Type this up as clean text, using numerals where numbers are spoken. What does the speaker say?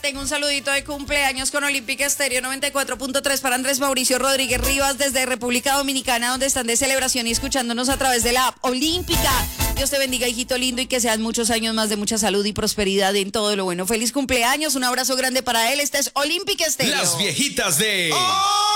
Tengo un saludito de cumpleaños con Olímpica Estéreo 94.3 para Andrés Mauricio Rodríguez Rivas desde República Dominicana, donde están de celebración y escuchándonos a través de la app Olímpica. Dios te bendiga, hijito lindo, y que sean muchos años más de mucha salud y prosperidad en todo lo bueno. Feliz cumpleaños, un abrazo grande para él. Esta es Olímpica Estéreo. Las viejitas de... ¡Oh!